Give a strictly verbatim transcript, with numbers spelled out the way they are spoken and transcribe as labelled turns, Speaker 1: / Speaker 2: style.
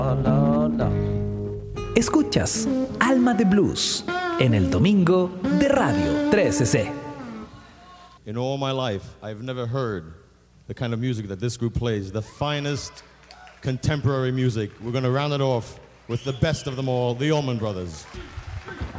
Speaker 1: no, no.
Speaker 2: Escuchas Alma de Blues en el domingo de Radio trece C.
Speaker 3: In all my life, I've never heard the kind of music that this group plays, the finest contemporary music. We're going to round it off with the best of them all, the Allman Brothers.